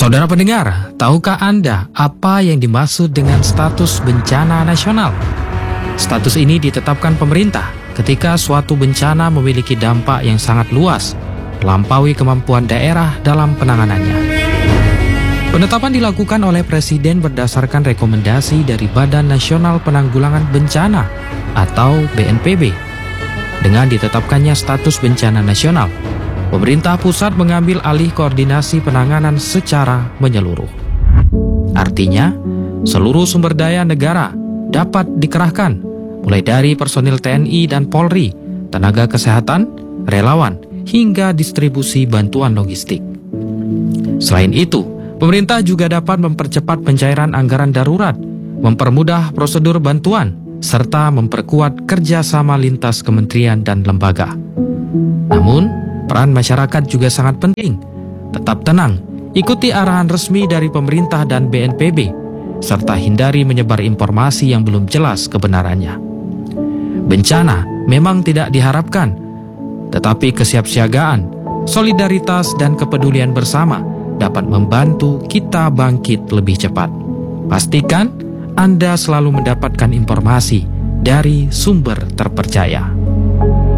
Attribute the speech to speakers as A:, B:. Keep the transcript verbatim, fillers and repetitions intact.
A: Saudara pendengar, tahukah Anda apa yang dimaksud dengan status bencana nasional? Status ini ditetapkan pemerintah ketika suatu bencana memiliki dampak yang sangat luas, melampaui kemampuan daerah dalam penanganannya. Penetapan dilakukan oleh Presiden berdasarkan rekomendasi dari Badan Nasional Penanggulangan Bencana atau B N P B. Dengan ditetapkannya status bencana nasional, pemerintah pusat mengambil alih koordinasi penanganan secara menyeluruh. Artinya, seluruh sumber daya negara dapat dikerahkan, mulai dari personil T N I dan Polri, tenaga kesehatan, relawan, hingga distribusi bantuan logistik. Selain itu, pemerintah juga dapat mempercepat pencairan anggaran darurat, mempermudah prosedur bantuan, serta memperkuat kerjasama lintas kementerian dan lembaga. Namun, peran masyarakat juga sangat penting. Tetap tenang, ikuti arahan resmi dari pemerintah dan B N P B, serta hindari menyebar informasi yang belum jelas kebenarannya. Bencana memang tidak diharapkan, tetapi kesiapsiagaan, solidaritas, dan kepedulian bersama dapat membantu kita bangkit lebih cepat. Pastikan Anda selalu mendapatkan informasi dari sumber terpercaya.